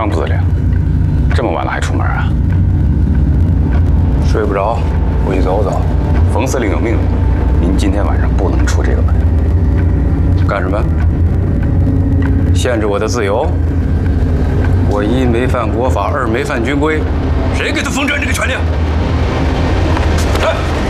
张部司令，这么晚了还出门啊？ 睡不着，回去走走。 冯司令有命令，您今天晚上不能出这个门。 干什么？限制我的自由？我一没犯国法，二没犯军规，谁给他封战这个权利？来。